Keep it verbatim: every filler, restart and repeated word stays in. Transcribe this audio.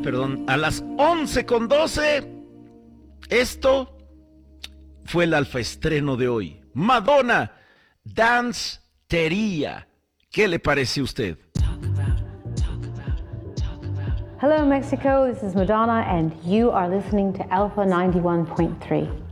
perdón, a las once con doce. Esto fue el alfaestreno de hoy. Madonna, Danceteria. ¿Qué le parece a usted? Hello Mexico, this is Madonna and you are listening to Alpha ninety-one point three.